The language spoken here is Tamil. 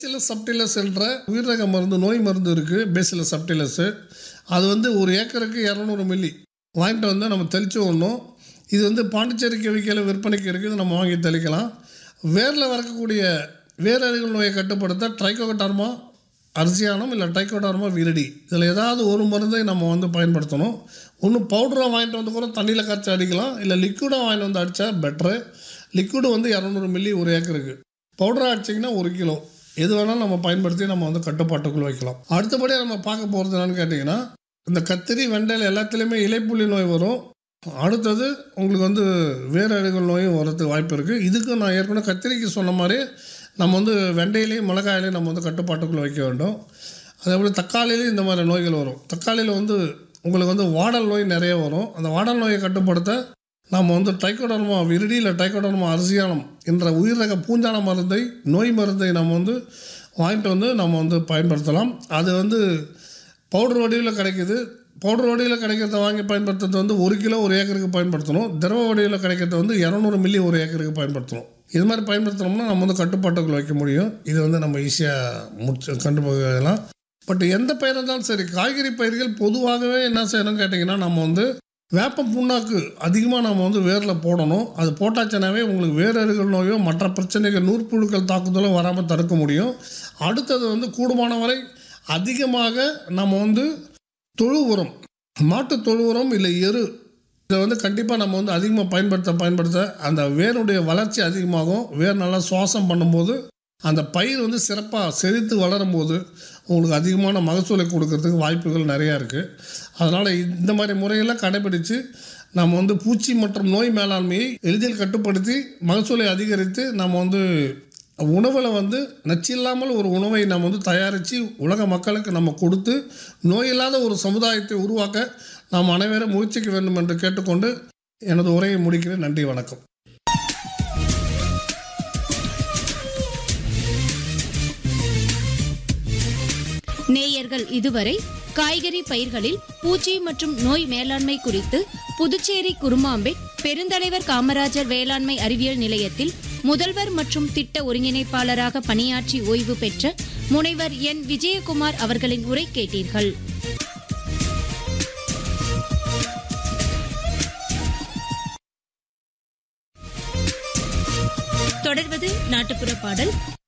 பேசிலஸ் சப்டிலஸ் என்ற உயிரக மருந்து நோய் மருந்து இருக்குது. பேசிலஸ் சப்டிலஸ்ஸு அது வந்து ஒரு ஏக்கருக்கு 200 மில்லி வாங்கிட்டு வந்து நம்ம தெளித்து விடணும். இது வந்து பாண்டிச்சேரி கெமிக்கல் விற்பனைக்கு இருக்குது, நம்ம வாங்கி தெளிக்கலாம். வேரில் வளர்க்கக்கூடிய வேரழுகல் நோயை கட்டுப்படுத்த ட்ரைகோடர்மா அர்சியானம் இல்லை ட்ரைகோடர்மா விரிடி இதில் ஏதாவது ஒரு மருந்தை நம்ம வந்து பயன்படுத்தணும். ஒன்று பவுடராக வாங்கிட்டு வந்து கூட தண்ணியில் கரைச்சி அடிக்கலாம், இல்லை லிக்விடாக வாங்கிட்டு வந்து அடித்தா பெட்ரு. லிக்விடு வந்து 200 மில்லி ஒரு ஏக்கருக்கு, பவுடராக அடிச்சிங்கன்னா 1 கிலோ. எது வேணாலும் நம்ம பயன்படுத்தி நம்ம வந்து கட்டுப்பாட்டுக்குள் வைக்கலாம். அடுத்தபடியாக நம்ம பார்க்க போகிறது என்னென்னு கேட்டிங்கன்னா, இந்த கத்திரி வெண்டையில் எல்லாத்துலேயுமே இலைப்புள்ளி நோய் வரும். அடுத்தது உங்களுக்கு வந்து வேரழுகல் நோயும் வரதுக்கு வாய்ப்பு இருக்குது. இதுக்கு நான் ஏற்கனவே கத்திரிக்கு சொன்ன மாதிரி நம்ம வந்து வெண்டையிலையும் மிளகாயிலையும் நம்ம வந்து கட்டுப்பாட்டுக்குள்ளே வைக்க வேண்டும். அதேபோல் தக்காளிலையும் இந்த மாதிரி நோய்கள் வரும். தக்காளியில் வந்து உங்களுக்கு வந்து வாடல் நோய் நிறைய வரும். அந்த வாடல் நோயை கட்டுப்படுத்த நாம் வந்து ட்ரைகோடர்மா விரிடி இல்லை ட்ரைகோடர்மா அர்சியானம் என்ற உயிரக பூஞ்சான மருந்தை நோய் மருந்தை நம்ம வந்து வாங்கிட்டு வந்து நம்ம வந்து பயன்படுத்தலாம். அது வந்து பவுடர் வடிவில் கிடைக்கிது. பவுடர் வடிவில் கிடைக்கிறத வாங்கி பயன்படுத்துறது வந்து 1 கிலோ ஒரு ஏக்கருக்கு பயன்படுத்தணும். திரவ வடிவில் கிடைக்கிறத வந்து 200 மில்லி ஒரு ஏக்கருக்கு பயன்படுத்தணும். இது மாதிரி பயன்படுத்தினோம்னா நம்ம வந்து கட்டுப்பாட்டுக்குள் வைக்க முடியும். இது வந்து நம்ம ஈஸியாக கண்டுபிடிக்கலாம். பட் எந்த பயிர் இருந்தாலும் சரி, காய்கறி பயிர்கள் பொதுவாகவே என்ன செய்யணும்னு கேட்டிங்கன்னா, நம்ம வந்து வேப்ப புண்ணாக்கு அதிகமாக நம்ம வந்து வேரில் போடணும். அது போட்டாச்சுனாவே உங்களுக்கு வேரழுகல் நோயோ மற்ற பிரச்சனைகள் நூற்புழுக்கள் தாக்குதலோ வராமல் தடுக்க முடியும். அடுத்தது வந்து கூடுமான வரை அதிகமாக நம்ம வந்து தொழு உரம், மாட்டு தொழு உரம் இல்லை எரு, இதை வந்து கண்டிப்பாக நம்ம வந்து அதிகமாக பயன்படுத்த அந்த வேருடைய வளர்ச்சி அதிகமாகும். வேர் நல்லா சுவாசம் பண்ணும்போது அந்த பயிர் வந்து சிறப்பாக செழித்து வளரும்போது உங்களுக்கு அதிகமான மகசூலை கொடுக்கறதுக்கு வாய்ப்புகள் நிறையா இருக்குது. அதனால் இந்த மாதிரி முறையெல்லாம் கடைபிடித்து நம்ம வந்து பூச்சி மற்றும் நோய் மேலாண்மையை எளிதில் கட்டுப்படுத்தி மகசூலை அதிகரித்து நம்ம வந்து உணவில் வந்து நச்சில்லாமல் ஒரு உணவை நம்ம வந்து தயாரித்து உலக மக்களுக்கு நம்ம கொடுத்து நோயில்லாத ஒரு சமுதாயத்தை உருவாக்க நாம் அனைவரும் முயற்சிக்க வேண்டும் என்று கேட்டுக்கொண்டு எனது உரையை முடிக்கிறேன். நன்றி, வணக்கம். நேயர்கள் இதுவரை காய்கறி பயிர்களில் பூச்சி மற்றும் நோய் மேலாண்மை குறித்து புதுச்சேரி குருமாம்பேட் பெருந்தலைவர் காமராஜர் வேளாண்மை அறிவியல் நிலையத்தில் முதல்வர் மற்றும் திட்ட ஒருங்கிணைப்பாளராக பணியாற்றி ஓய்வு பெற்ற முனைவர் என் விஜயகுமார் அவர்களின் உரை கேட்டீர்கள். தொடர்வது நாட்டுப்புற பாடல்.